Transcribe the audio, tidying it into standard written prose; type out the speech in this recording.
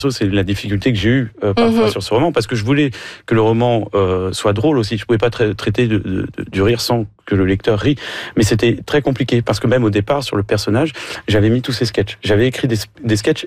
C'est la difficulté que j'ai eue parfois sur ce roman, parce que je voulais que le roman soit drôle aussi. Je pouvais pas traiter du rire sans que le lecteur rit. Mais c'était très compliqué, parce que même au départ, sur le personnage, j'avais mis tous ces sketchs. J'avais écrit des sketchs